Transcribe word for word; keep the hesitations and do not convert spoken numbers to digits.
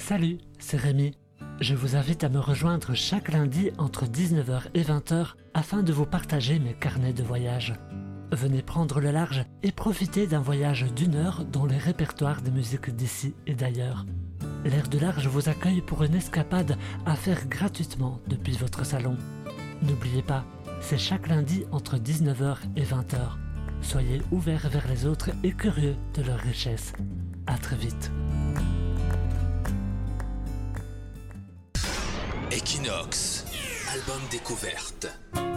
Salut, c'est Rémi. Je vous invite à me rejoindre chaque lundi entre dix-neuf heures et vingt heures afin de vous partager mes carnets de voyage. Venez prendre le large et profiter d'un voyage d'une heure dans les répertoires des musiques d'ici et d'ailleurs. L'Air de Large vous accueille pour une escapade à faire gratuitement depuis votre salon. N'oubliez pas, c'est chaque lundi entre dix-neuf heures et vingt heures. Soyez ouverts vers les autres et curieux de leur richesse. À très vite. Equinox, album découverte.